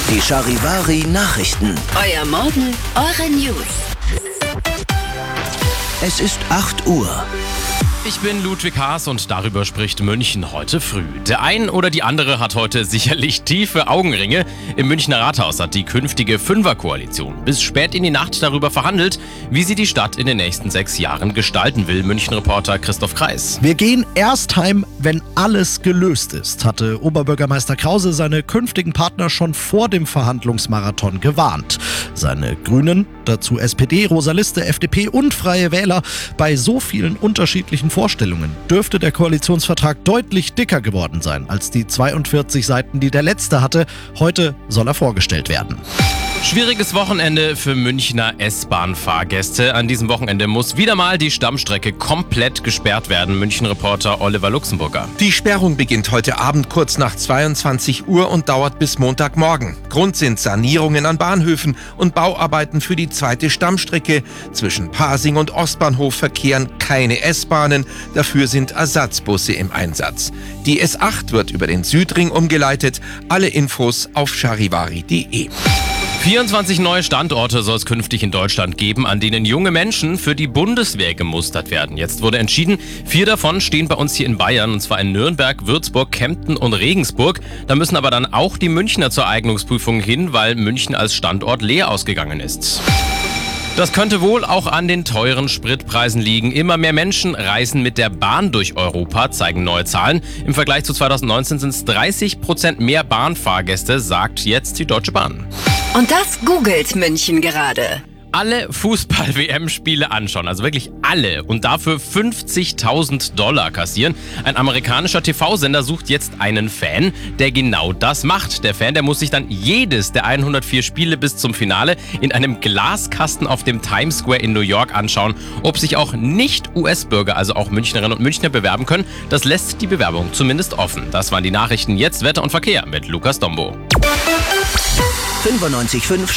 Die Charivari Nachrichten. Euer Morgen, eure News. Es ist 8 Uhr. Ich bin Ludwig Haas und darüber spricht München heute früh. Der ein oder die andere hat heute sicherlich tiefe Augenringe. Im Münchner Rathaus hat die künftige Fünferkoalition bis spät in die Nacht darüber verhandelt, wie sie die Stadt in den nächsten 6 Jahren gestalten will. München-Reporter Christoph Kreis. Wir gehen erst heim, wenn alles gelöst ist, hatte Oberbürgermeister Krause seine künftigen Partner schon vor dem Verhandlungsmarathon gewarnt. Seine Grünen, dazu SPD, Rosa Liste, FDP und Freie Wähler, bei so vielen unterschiedlichen Vorstellungen dürfte der Koalitionsvertrag deutlich dicker geworden sein als die 42 Seiten, die der letzte hatte. Heute soll er vorgestellt werden. Schwieriges Wochenende für Münchner S-Bahn-Fahrgäste. An diesem Wochenende muss wieder mal die Stammstrecke komplett gesperrt werden. München-Reporter Oliver Luxemburger. Die Sperrung beginnt heute Abend kurz nach 22 Uhr und dauert bis Montagmorgen. Grund sind Sanierungen an Bahnhöfen und Bauarbeiten für die zweite Stammstrecke. Zwischen Pasing und Ostbahnhof verkehren keine S-Bahnen, dafür sind Ersatzbusse im Einsatz. Die S8 wird über den Südring umgeleitet. Alle Infos auf charivari.de. 24 neue Standorte soll es künftig in Deutschland geben, an denen junge Menschen für die Bundeswehr gemustert werden. Jetzt wurde entschieden, 4 davon stehen bei uns hier in Bayern, und zwar in Nürnberg, Würzburg, Kempten und Regensburg. Da müssen aber dann auch die Münchner zur Eignungsprüfung hin, weil München als Standort leer ausgegangen ist. Das könnte wohl auch an den teuren Spritpreisen liegen. Immer mehr Menschen reisen mit der Bahn durch Europa, zeigen neue Zahlen. Im Vergleich zu 2019 sind es 30% mehr Bahnfahrgäste, sagt jetzt die Deutsche Bahn. Und das googelt München gerade. Alle Fußball-WM-Spiele anschauen, also wirklich alle, und dafür $50.000 kassieren. Ein amerikanischer TV-Sender sucht jetzt einen Fan, der genau das macht. Der Fan, der muss sich dann jedes der 104 Spiele bis zum Finale in einem Glaskasten auf dem Times Square in New York anschauen. Ob sich auch Nicht-US-Bürger, also auch Münchnerinnen und Münchner, bewerben können, das lässt die Bewerbung zumindest offen. Das waren die Nachrichten. Jetzt Wetter und Verkehr mit Lukas Dombo. 95.5